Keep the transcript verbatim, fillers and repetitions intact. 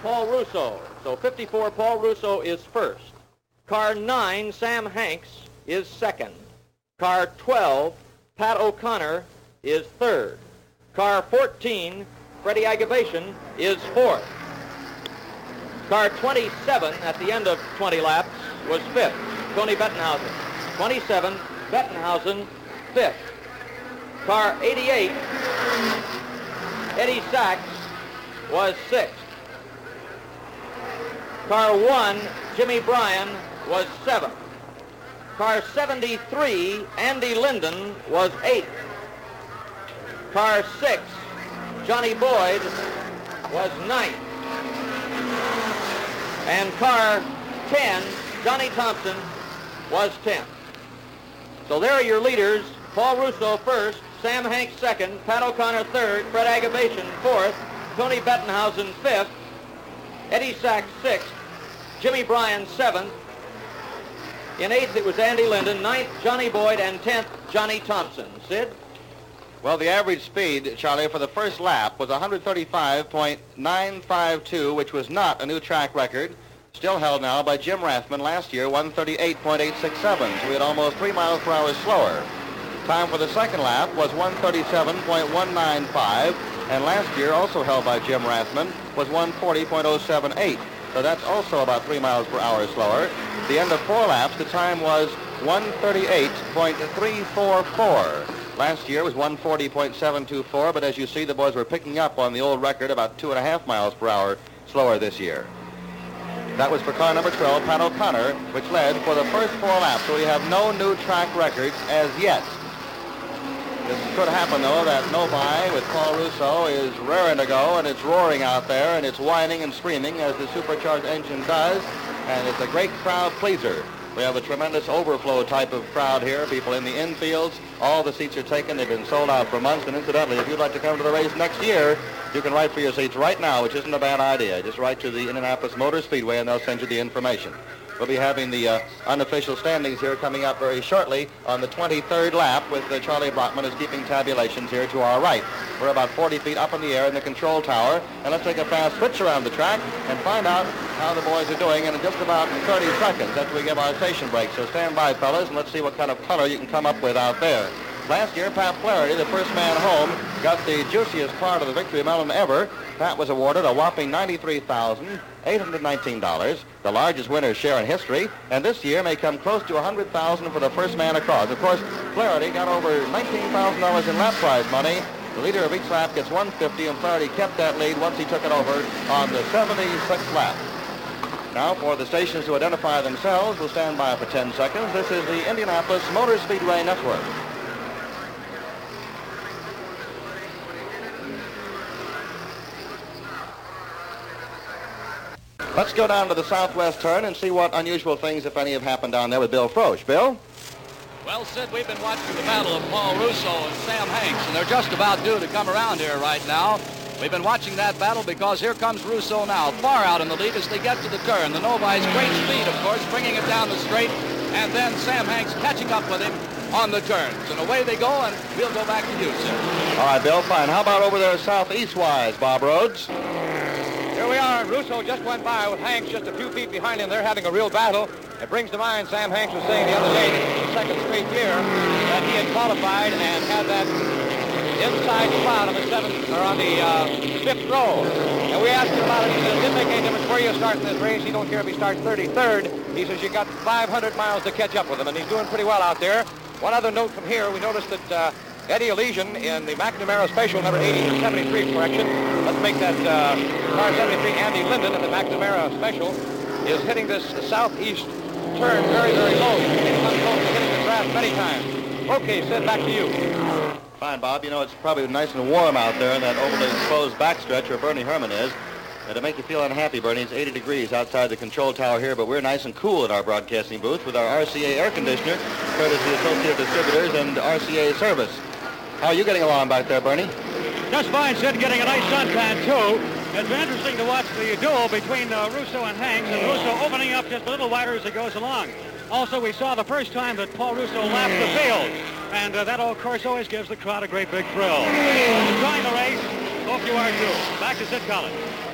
Paul Russo. So fifty-four, Paul Russo is first. Car nine, Sam Hanks, is second. Car twelve, Pat O'Connor, is third. Car fourteen, Freddie Agabation, is fourth. Car twenty-seven, at the end of twenty laps, was fifth, Tony Bettenhausen. twenty-seven, Bettenhausen, fifth. Car eighty-eight, Eddie Sachs, was sixth. Car one, Jimmy Bryan, was seventh. Car seventy-three, Andy Linden, was eighth. Car six, Johnny Boyd, was ninth. And car ten, Johnny Thompson, was tenth. So there are your leaders. Paul Russo first, Sam Hanks second, Pat O'Connor third, Fred Agabation fourth, Tony Bettenhausen fifth, Eddie Sachs sixth, Jimmy Bryan seventh. In eighth, it was Andy Linden. Ninth, Johnny Boyd. And tenth, Johnny Thompson. Sid? Well, the average speed, Charlie, for the first lap was one thirty-five point nine five two, which was not a new track record. Still held now by Jim Rathman last year, one thirty-eight point eight six seven. So we had almost three miles per hour slower. Time for the second lap was one thirty-seven point one nine five, and last year, also held by Jim Rathman, was one forty point oh seven eight. So that's also about three miles per hour slower. At the end of four laps, the time was one thirty-eight point three four four. Last year was one forty point seven two four, but as you see, the boys were picking up on the old record about two and a half miles per hour slower this year. That was for car number twelve, Pat O'Connor, which led for the first four laps. So we have no new track records as yet. This could happen, though, that Novi with Paul Russo is raring to go, and it's roaring out there, and it's whining and screaming as the supercharged engine does, and it's a great crowd pleaser. We have a tremendous overflow type of crowd here, people in the infields. All the seats are taken. They've been sold out for months, and incidentally, if you'd like to come to the race next year, you can write for your seats right now, which isn't a bad idea. Just write to the Indianapolis Motor Speedway, and they'll send you the information. We'll be having the uh, unofficial standings here coming up very shortly on the twenty-third lap with uh, Charlie Brockman is keeping tabulations here to our right. We're about forty feet up in the air in the control tower, and let's take a fast switch around the track and find out how the boys are doing in just about thirty seconds after we give our station break. So stand by, fellas, and let's see what kind of color you can come up with out there. Last year, Pat Flaherty, the first man home, got the juiciest part of the victory melon ever. Pat was awarded a whopping ninety-three thousand eight hundred nineteen dollars, the largest winner's share in history, and this year may come close to one hundred thousand dollars for the first man across. Of course, Flaherty got over nineteen thousand dollars in lap prize money. The leader of each lap gets one hundred fifty dollars, and Flaherty kept that lead once he took it over on the seventy-sixth lap. Now, for the stations to identify themselves, we'll stand by for ten seconds. This is the Indianapolis Motor Speedway Network. Let's go down to the southwest turn and see what unusual things, if any, have happened down there with Bill Frosch. Bill? Well, Sid, we've been watching the battle of Paul Russo and Sam Hanks, and they're just about due to come around here right now. We've been watching that battle because here comes Russo now, far out in the lead as they get to the turn. The Novi's great speed, of course, bringing it down the straight, and then Sam Hanks catching up with him on the turns. And away they go, and we'll go back to you, sir. All right, Bill, fine. How about over there southeast-wise, Bob Rhodes? Here we are. Russo just went by with Hanks just a few feet behind him. They're having a real battle. It brings to mind Sam Hanks was saying the other day, the second straight year, that he had qualified and had that inside spot on the seventh or on the uh, fifth row. And we asked him about it. He said it didn't make any difference where you start in this race. He don't care if he starts thirty-third. He says you got five hundred miles to catch up with him, and he's doing pretty well out there. One other note from here, we noticed that uh, Eddie Elysian in the McNamara Special, number eighty to seventy-three, correction. Let's make that uh, car seventy-three, Andy Linden in the McNamara Special, is hitting this southeast turn very, very low. He's hitting one close to hitting the grass many times. Okay, Sid, back to you. Fine, Bob. You know, it's probably nice and warm out there in that overly exposed backstretch where Bernie Herman is. And to make you feel unhappy, Bernie, it's eighty degrees outside the control tower here, but we're nice and cool in our broadcasting booth with our R C A air conditioner, courtesy of Associated Distributors and R C A Service. How are you getting along back there, Bernie? Just fine, Sid, getting a nice suntan, too. It's been interesting to watch the duel between uh, Russo and Hanks, and Russo opening up just a little wider as he goes along. Also, we saw the first time that Paul Russo lapped the field, and uh, that, of course, always gives the crowd a great big thrill. Enjoying the race. Hope you are, too. Back to Sid Collins.